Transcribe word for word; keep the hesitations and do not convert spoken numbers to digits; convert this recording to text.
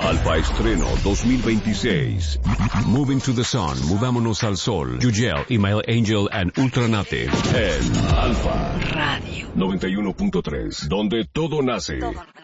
Alfa Estreno dos mil veintiséis. Moving to the Sun, Mudámonos al Sol. Yugel, Email Angel and Ultranate. En Alfa Radio noventa y uno punto tres, donde todo nace. Todo.